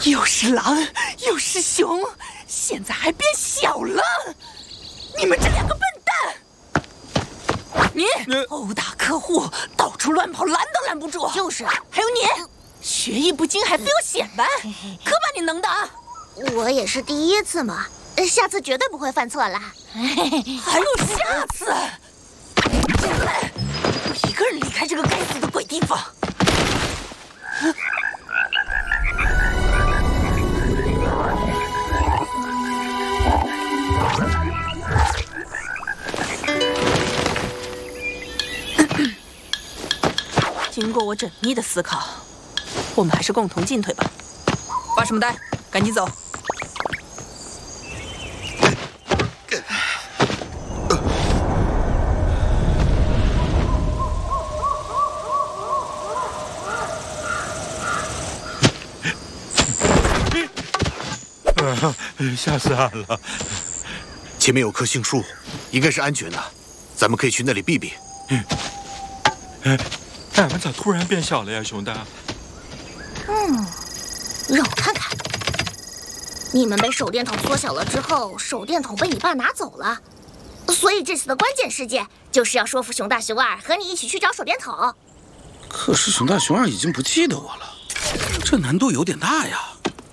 又是狼又是熊，现在还变小了！你们这两个笨蛋！你殴打客户，到处乱跑，拦都拦不住。就是，还有你，学艺不精，还非要显摆，可把你能的啊！ 我也是第一次嘛，下次绝对不会犯错了。 还有下次！进来，我一个人离开这个该死的鬼地方。经过我缜密的思考，我们还是共同进退吧。发什么呆？赶紧走！ 吓死俺了！ 前面有棵杏树，应该是安全的，咱们可以去那里避避。 俺们咋突然变小了呀，熊大？ 让我看看。你们被手电筒缩小了之后，手电筒被你爸拿走了，所以这次的关键事件就是要说服熊大、熊二和你一起去找手电筒。 可是熊大、熊二已经不记得我了，这难度有点大呀。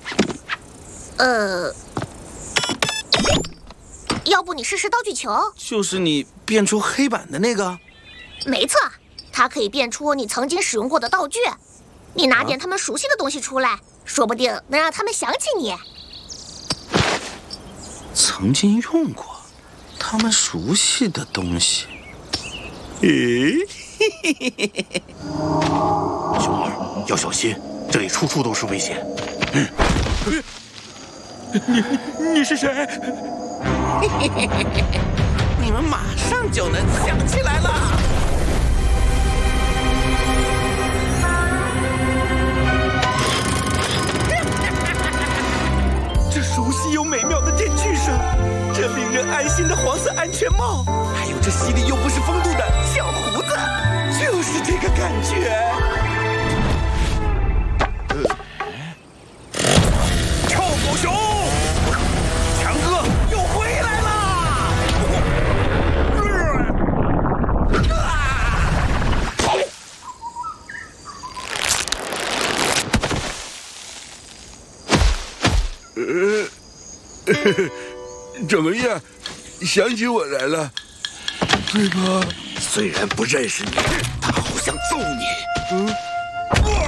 要不你试试道具球？ 就是你变出黑板的那个？ 没错，它可以变出你曾经使用过的道具。你拿点他们熟悉的东西出来，说不定能让他们想起你。 曾经用过，他们熟悉的东西。 咦，熊二要小心，这里处处都是危险。 你是谁？ 你们马上就能想起来了。 这熟悉又美妙的电锯声，这令人安心的黄色安全帽，还有这犀利又不失风度的小胡子，就是这个感觉。臭狗熊，强哥又回来了！ 怎么样？想起我来了，对吧？ 虽然不认识你，但好想揍你。